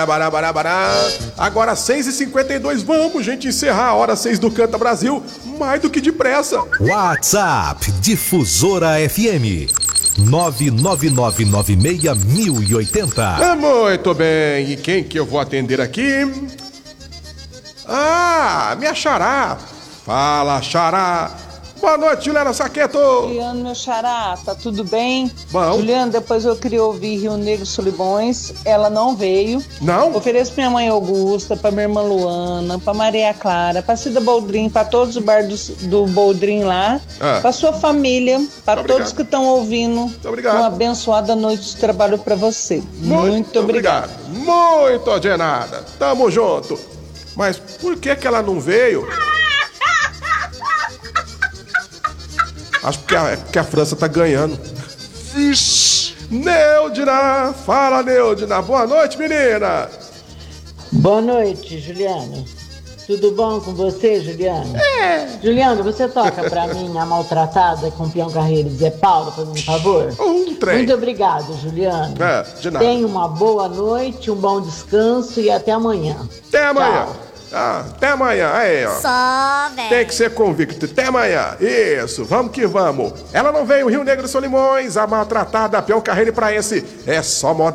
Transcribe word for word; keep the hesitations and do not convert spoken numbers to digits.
Bará, bará, bará. Agora seis e cinquenta e dois, vamos, gente, encerrar a hora seis do Canta Brasil, mais do que depressa. WhatsApp Difusora F M nove nove nove nove seis mil e oitenta. Ah, muito bem, e quem que eu vou atender aqui? Ah, minha xará. Fala, xará. Boa noite, Juliana Saqueto. Juliano, meu xará, tá tudo bem? Bom. Juliano, depois eu queria ouvir Rio Negro Solimões, ela não veio. Não? Ofereço pra minha mãe Augusta, pra minha irmã Luana, pra Maria Clara, pra Cida Boldrin, pra todos os bar do, do Boldrin lá, Ah. pra sua família, pra Muito todos obrigado. que estão ouvindo. Muito obrigado. Uma abençoada noite de trabalho pra você. Muito, Muito obrigado. obrigado. Muito de nada. Tamo junto. Mas por que que ela não veio? Acho que a, que a França tá ganhando. Vixe. Neudina, fala, Neudina. Boa noite, menina. Boa noite, Juliano. Tudo bom com você, Juliano? É. Juliano, você toca pra mim a maltratada com o Peão Carreiro e Zé Paulo, por um favor? Um trem. Muito obrigado, Juliano. É, de nada. Tenha uma boa noite, um bom descanso e até amanhã. Até amanhã. Tchau. Ah, até amanhã. Aí, ó. Só, velho. Tem que ser convicto. Até amanhã. Isso, vamos que vamos. Ela não veio, Rio Negro Solimões, a maltratada Peão Carreiro Praense. É só moda.